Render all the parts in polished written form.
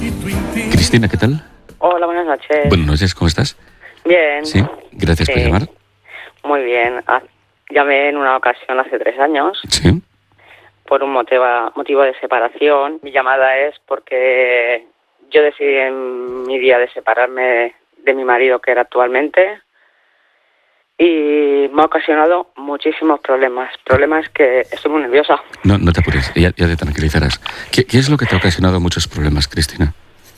Cristina, ¿qué tal? Hola, buenas noches. Buenas noches, ¿cómo estás? Bien. Sí, gracias por llamar. Muy bien. Llamé en una ocasión hace 3 años Sí. por un motivo de separación. Mi llamada es porque yo decidí en mi día de separarme de mi marido, que era actualmente, y me ha ocasionado muchísimos problemas. Problemas que estoy muy nerviosa. No te apures, ya te tranquilizarás. ¿Qué es lo que te ha ocasionado muchos problemas, Cristina?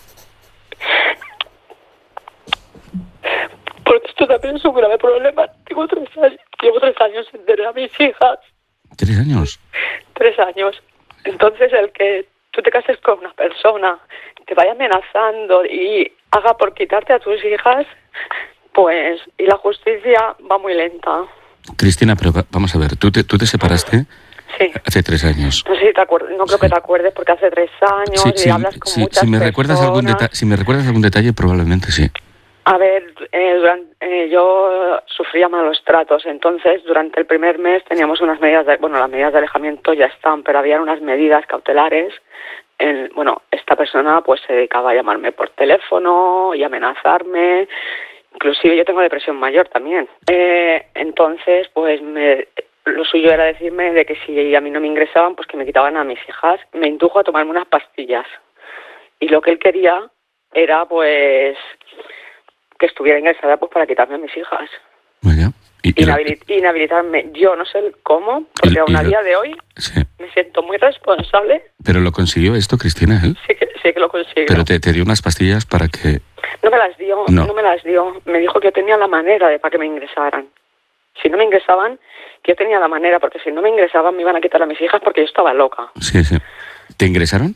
Porque esto también es un grave problema. Llevo 3 años sin tener a mis hijas. 3 años. 3 años. Entonces, el que tú te cases con una persona, te vaya amenazando y haga por quitarte a tus hijas, pues, y la justicia va muy lenta. Cristina, pero vamos a ver, tú te separaste Sí. hace 3 años. No sé si te acuerdas, no creo que te acuerdes porque hace 3 años y hablas con muchas si me personas. recuerdas algún detalle, probablemente sí. A ver, yo sufría malos tratos, entonces durante el primer mes teníamos unas medidas las medidas de alejamiento ya están, pero había unas medidas cautelares. Esta persona pues se dedicaba a llamarme por teléfono y amenazarme, inclusive yo tengo depresión mayor también. Entonces pues lo suyo era decirme de que si a mí no me ingresaban, pues que me quitaban a mis hijas. Me indujo a tomarme unas pastillas y lo que él quería era pues que estuviera ingresada pues para quitarme a mis hijas. Vaya. Inhabilitarme. Yo no sé cómo, porque aún a día de hoy me siento muy responsable. ¿Pero lo consiguió esto, Cristina, él? Sí que lo consiguió. ¿Pero te dio unas pastillas para que...? No me las dio. Me dijo que yo tenía la manera para que me ingresaran. Si no me ingresaban, que yo tenía la manera, porque si no me ingresaban me iban a quitar a mis hijas porque yo estaba loca. Sí. ¿Te ingresaron?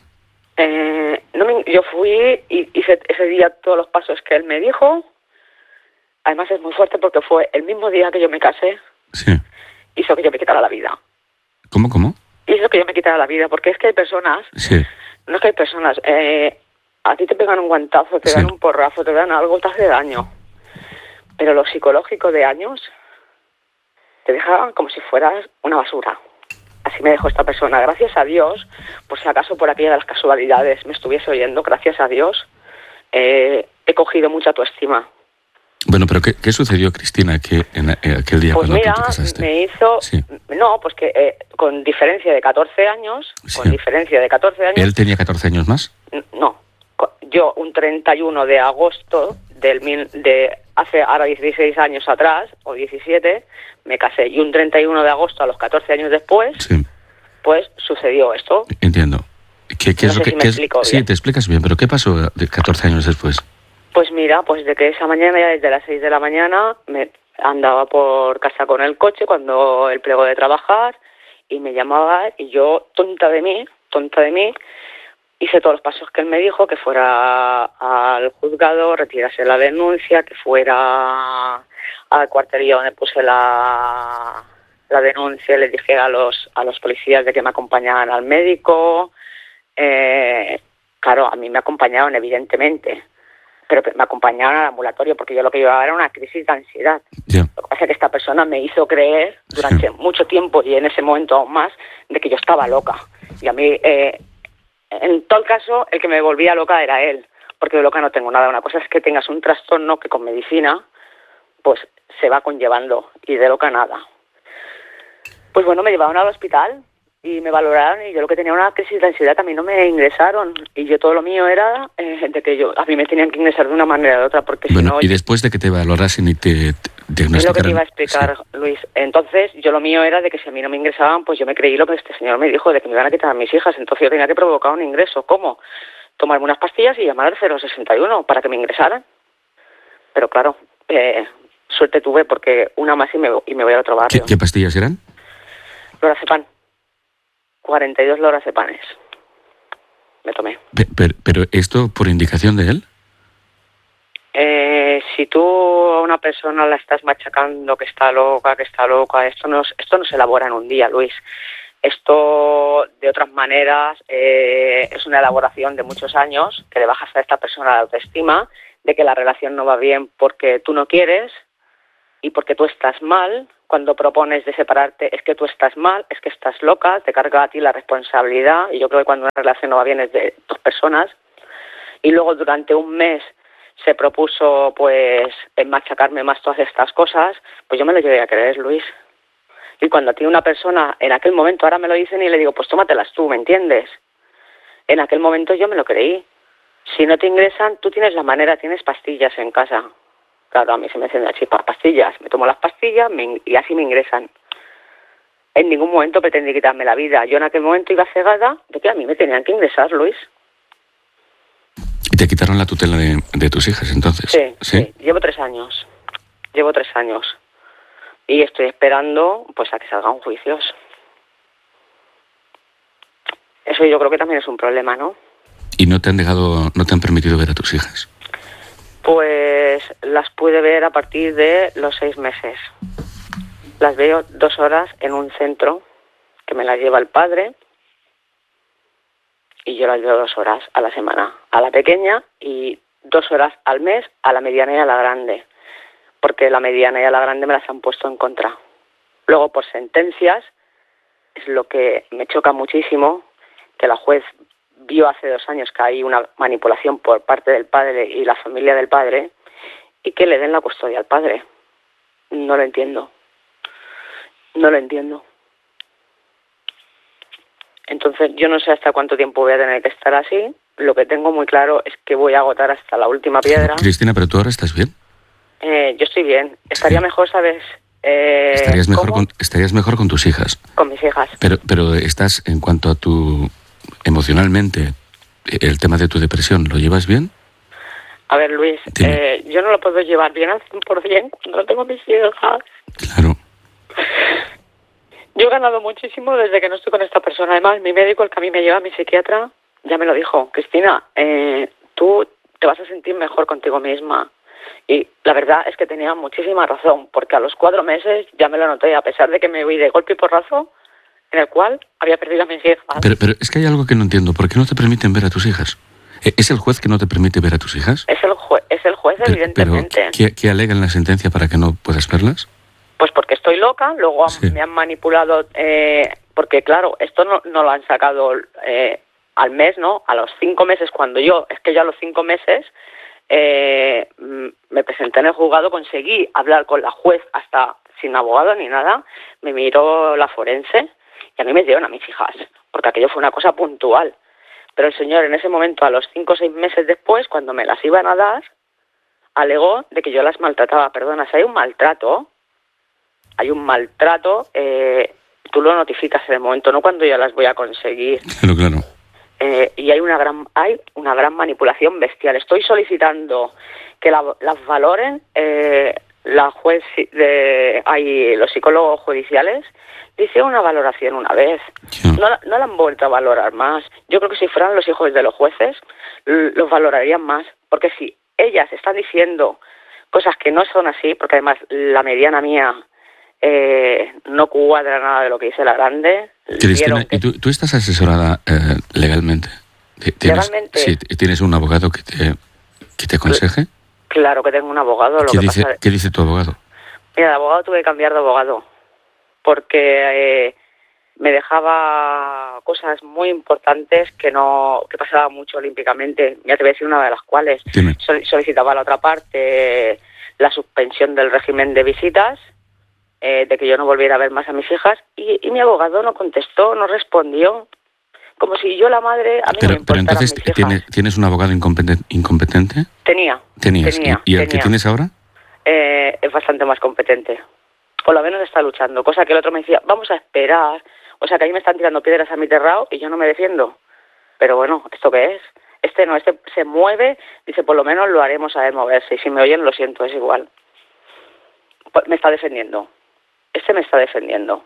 Yo fui y hice ese día todos los pasos que él me dijo. Además es muy fuerte porque fue el mismo día que yo me casé. Sí. Hizo que yo me quitara la vida. ¿Cómo? Hizo que yo me quitara la vida, porque es que hay personas... Sí. No es que hay personas... a ti te pegan un guantazo, te dan un porrazo, te dan algo, te hace daño. Pero lo psicológico de años te deja como si fueras una basura. Así me dejó esta persona. Gracias a Dios, por si acaso por aquella de las casualidades me estuviese oyendo, gracias a Dios, he cogido mucha autoestima. Bueno, pero ¿qué sucedió, Cristina, en aquel día pues cuando mira, tú te casaste? Me hizo... Sí. No, pues que con diferencia de 14 años... Sí. Con diferencia de 14 años... ¿Él tenía 14 años más? No. Yo, un 31 de agosto de hace ahora 16 años atrás, o 17, me casé. Y un 31 de agosto, a los 14 años después, pues sucedió esto. Entiendo. ¿Qué no es sé lo que...? Si me explico bien. Sí, te explicas bien, pero ¿qué pasó de 14 años después? Pues mira, pues de que esa mañana, ya desde las 6 de la mañana, me andaba por casa con el coche cuando él plegó de trabajar y me llamaba y yo, tonta de mí, hice todos los pasos que él me dijo, que fuera al juzgado, retirase la denuncia, que fuera al cuartelillo donde puse la denuncia y le dije a los policías de que me acompañaran al médico. Claro, a mí me acompañaron evidentemente, pero me acompañaron al ambulatorio porque yo lo que llevaba era una crisis de ansiedad. Yeah. Lo que pasa es que esta persona me hizo creer durante mucho tiempo y en ese momento aún más de que yo estaba loca. Y a mí, en todo el caso, el que me volvía loca era él, porque de loca no tengo nada. Una cosa es que tengas un trastorno que con medicina pues se va conllevando y de loca nada. Pues bueno, me llevaron al hospital y me valoraron y yo lo que tenía una crisis de ansiedad, a mí no me ingresaron y yo todo lo mío era de que a mí me tenían que ingresar de una manera o de otra porque bueno, si no... y después de que te valorasen y te diagnosticaran... Es lo que te iba a explicar, Luis. Entonces, yo lo mío era de que si a mí no me ingresaban, pues yo me creí lo que este señor me dijo, de que me iban a quitar a mis hijas. Entonces yo tenía que provocar un ingreso. ¿Cómo? Tomarme unas pastillas y llamar al 061 para que me ingresaran. Pero claro, suerte tuve porque una más y me voy al otro barrio. ¿Qué pastillas eran? Lorazepam. 42 lorazepanes me tomé. ¿Pero esto por indicación de él? Si tú a una persona la estás machacando que está loca, esto no se elabora en un día, Luis. Esto, de otras maneras, es una elaboración de muchos años que le bajas a esta persona la autoestima, de que la relación no va bien porque tú no quieres y porque tú estás mal. Cuando propones de separarte es que tú estás mal, es que estás loca, te carga a ti la responsabilidad y yo creo que cuando una relación no va bien es de dos personas y luego durante un mes se propuso pues machacarme más todas estas cosas, pues yo me lo llegué a creer, Luis. Y cuando a ti una persona en aquel momento, ahora me lo dicen y le digo, pues tómatelas tú, ¿me entiendes? En aquel momento yo me lo creí. Si no te ingresan, tú tienes la manera, tienes pastillas en casa. Claro, a mí se me hacen así pastillas, me tomo las pastillas y así me ingresan. En ningún momento pretendí quitarme la vida. Yo en aquel momento iba cegada de que a mí me tenían que ingresar, Luis. ¿Y te quitaron la tutela de tus hijas entonces? Sí. Llevo 3 años. Y estoy esperando pues a que salgan juicios. Eso yo creo que también es un problema, ¿no? ¿Y no te han permitido ver a tus hijas? Pues las pude ver a partir de los 6 meses. Las veo 2 horas en un centro que me las lleva el padre y yo las veo 2 horas a la semana. A la pequeña y 2 horas al mes a la mediana y a la grande. Porque la mediana y a la grande me las han puesto en contra. Luego, por sentencias, es lo que me choca muchísimo, que la juez vio hace 2 años que hay una manipulación por parte del padre y la familia del padre y que le den la custodia al padre. No lo entiendo. Entonces, yo no sé hasta cuánto tiempo voy a tener que estar así. Lo que tengo muy claro es que voy a agotar hasta la última piedra. Cristina, ¿pero tú ahora estás bien? Yo estoy bien. Estaría mejor, ¿sabes? Estarías mejor con tus hijas. Con mis hijas. Pero estás, en cuanto a tu... emocionalmente, el tema de tu depresión, ¿lo llevas bien? A ver, Luis, yo no lo puedo llevar bien al 100% cuando no tengo mis hijas. Claro. Yo he ganado muchísimo desde que no estoy con esta persona. Además, mi médico, el que a mí me lleva, mi psiquiatra, ya me lo dijo. Cristina, tú te vas a sentir mejor contigo misma. Y la verdad es que tenía muchísima razón, porque a los 4 meses ya me lo noté, a pesar de que me huí de golpe y porrazo, en el cual había perdido a mis hijas. Pero es que hay algo que no entiendo. ¿Por qué no te permiten ver a tus hijas? ¿Es el juez que no te permite ver a tus hijas? Es el juez, evidentemente. ¿Pero qué alega en la sentencia para que no puedas verlas? Pues porque estoy loca, luego me han manipulado, porque claro, esto no lo han sacado al mes, ¿no? A los 5 meses, cuando yo a los 5 meses me presenté en el juzgado, conseguí hablar con la juez hasta sin abogado ni nada, me miró la forense y a mí me dieron a mis hijas, porque aquello fue una cosa puntual. Pero el señor en ese momento, a los 5 o 6 meses después, cuando me las iban a dar, alegó de que yo las maltrataba. Perdona, si hay un maltrato, tú lo notificas en el momento, no cuando ya las voy a conseguir. Claro. Y hay una gran manipulación bestial. Estoy solicitando que las valoren la juez los psicólogos judiciales. Dice una valoración una vez. No la han vuelto a valorar más. Yo creo que si fueran los hijos de los jueces, los valorarían más. Porque si ellas están diciendo cosas que no son así, porque además la mediana mía no cuadra nada de lo que dice la grande. Cristina, ¿y tú estás asesorada legalmente? ¿Legalmente? Sí, ¿tienes un abogado que te aconseje? Claro que tengo un abogado. ¿Qué dice tu abogado? Mira, de abogado tuve que cambiar de abogado porque me dejaba cosas muy importantes que pasaba mucho olímpicamente. Ya te voy a decir una de las cuales. Solicitaba a la otra parte la suspensión del régimen de visitas, de que yo no volviera a ver más a mis hijas, y mi abogado no contestó, no respondió, como si yo, la madre, a mí no me importaran mis hijas. Pero entonces, ¿tienes un abogado incompetente? Tenías. ¿Y el que tienes ahora? Es bastante más competente. Por lo menos está luchando, cosa que el otro me decía, vamos a esperar. O sea, que ahí me están tirando piedras a mi terrao y yo no me defiendo. Pero bueno, ¿esto qué es? Este se mueve, dice, por lo menos lo haremos a él moverse. Y si me oyen, lo siento, es igual. Pues me está defendiendo. Me está defendiendo.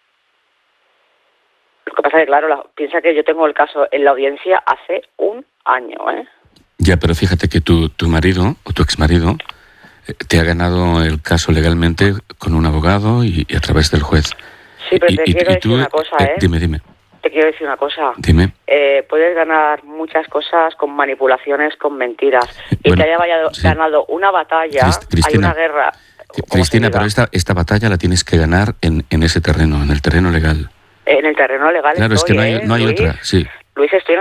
Lo que pasa es que, claro, piensa que yo tengo el caso en la audiencia hace 1 año, Ya, pero fíjate que tu marido o tu exmarido te ha ganado el caso legalmente con un abogado y a través del juez. Sí, pero te quiero decir una cosa, Dime. Te quiero decir una cosa. Dime. Puedes ganar muchas cosas con manipulaciones, con mentiras. Y que haya ganado una batalla, hay una guerra. Cristina, pero esta batalla la tienes que ganar en ese terreno, en el terreno legal. En el terreno legal. Claro, es que no hay Luis, otra, sí. Luis, estoy